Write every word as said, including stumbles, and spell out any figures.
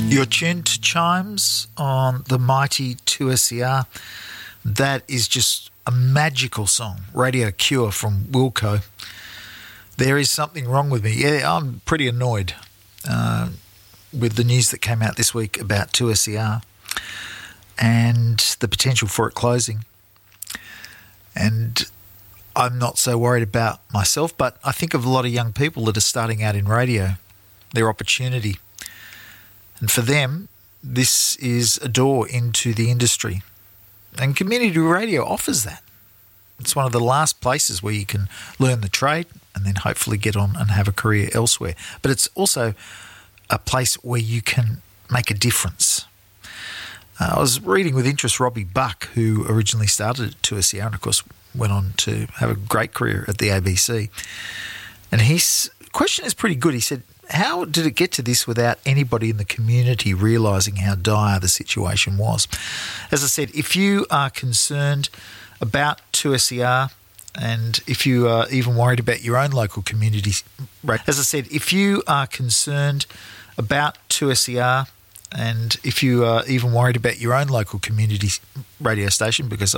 You're tuned to Chimes on the mighty two S C R. That is just a magical song, Radio Cure from Wilco. There is something wrong with me. Yeah, I'm pretty annoyed uh, with the news that came out this week about two S C R and the potential for it closing. And I'm not so worried about myself, but I think of a lot of young people that are starting out in radio, their opportunity. And for them, this is a door into the industry. And community radio offers that. It's one of the last places where you can learn the trade and then hopefully get on and have a career elsewhere. But it's also a place where you can make a difference. Uh, I was reading with interest Robbie Buck, who originally started at two S C R and, of course, went on to have a great career at the A B C. And his question is pretty good. He said, how did it get to this without anybody in the community realising how dire the situation was? As I said, if you are concerned about two S C R and if you are even worried about your own local community, as I said, if you are concerned about two S C R and if you are even worried about your own local community radio station, because